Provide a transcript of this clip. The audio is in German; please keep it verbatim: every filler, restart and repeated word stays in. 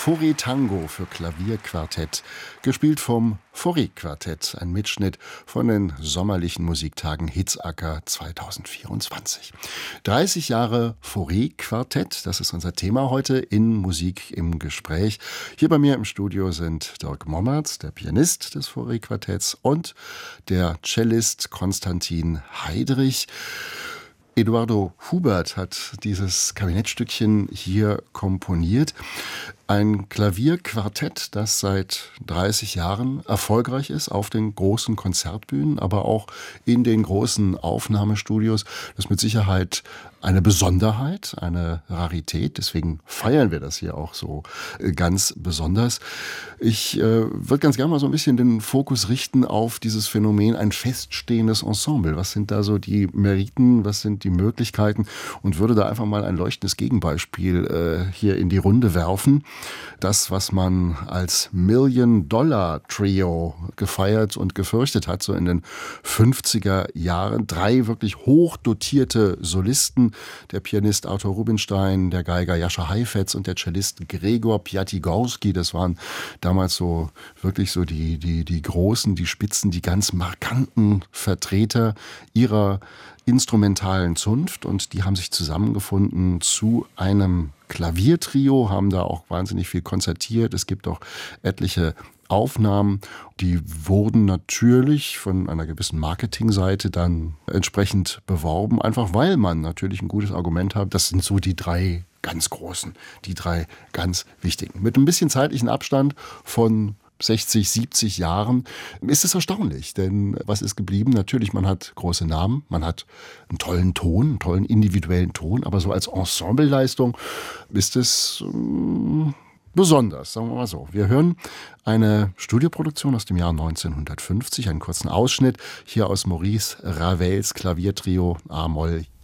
Fauré Tango für Klavierquartett, gespielt vom Fauré-Quartett, ein Mitschnitt von den sommerlichen Musiktagen Hitzacker zweitausendvierundzwanzig. dreißig Jahre Fauré-Quartett, das ist unser Thema heute in Musik im Gespräch. Hier bei mir im Studio sind Dirk Mommertz, der Pianist des Fauré-Quartetts, und der Cellist Konstantin Heidrich. Eduardo Hubert hat dieses Kabinettstückchen hier komponiert. Ein Klavierquartett, das seit dreißig Jahren erfolgreich ist auf den großen Konzertbühnen, aber auch in den großen Aufnahmestudios. Das ist mit Sicherheit eine Besonderheit, eine Rarität. Deswegen feiern wir das hier auch so ganz besonders. Ich äh, würde ganz gerne mal so ein bisschen den Fokus richten auf dieses Phänomen, ein feststehendes Ensemble. Was sind da so die Meriten, was sind die Möglichkeiten? Und würde da einfach mal ein leuchtendes Gegenbeispiel äh, hier in die Runde werfen. Das, was man als Million-Dollar-Trio gefeiert und gefürchtet hat, so in den fünfziger Jahren. Drei wirklich hochdotierte Solisten, der Pianist Arthur Rubinstein, der Geiger Jascha Heifetz und der Cellist Gregor Piatigorski. Das waren damals so wirklich so die, die, die großen, die Spitzen, die ganz markanten Vertreter ihrer instrumentalen Zunft, und die haben sich zusammengefunden zu einem Klaviertrio, haben da auch wahnsinnig viel konzertiert. Es gibt auch etliche Aufnahmen, die wurden natürlich von einer gewissen Marketingseite dann entsprechend beworben, einfach weil man natürlich ein gutes Argument hat. Das sind so die drei ganz großen, die drei ganz wichtigen. Mit ein bisschen zeitlichen Abstand von sechzig, siebzig Jahren ist es erstaunlich, denn was ist geblieben? Natürlich, man hat große Namen, man hat einen tollen Ton, einen tollen individuellen Ton, aber so als Ensembleleistung ist es ähm, besonders, sagen wir mal so. Wir hören eine Studioproduktion aus dem Jahr neunzehnhundertfünfzig, einen kurzen Ausschnitt hier aus Maurice Ravels Klaviertrio A-Moll